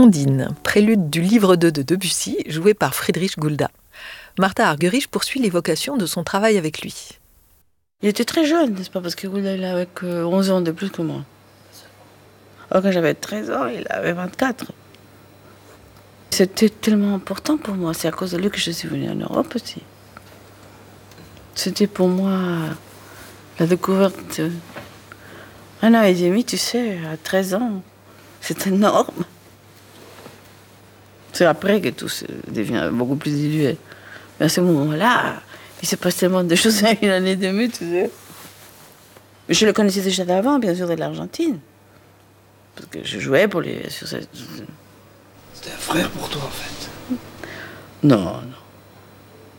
Ondine, prélude du livre 2 de Debussy, joué par Friedrich Gulda. Martha Argerich poursuit l'évocation de son travail avec lui. Il était très jeune, n'est-ce pas? Parce que Gulda, il avait 11 ans de plus que moi. Alors quand j'avais 13 ans, il avait 24. C'était tellement important pour moi. C'est à cause de lui que je suis venue en Europe aussi. C'était pour moi la découverte. 1 an et demi, tu sais, à 13 ans, c'est énorme. C'est après que tout devient beaucoup plus dilué. Mais à ce moment-là, il se passe tellement de choses en 1 année et demie, tu sais. Mais je le connaissais déjà d'avant, bien sûr, de l'Argentine. Parce que je jouais pour lui sur cette... C'était un frère pour toi, en fait. Non, non.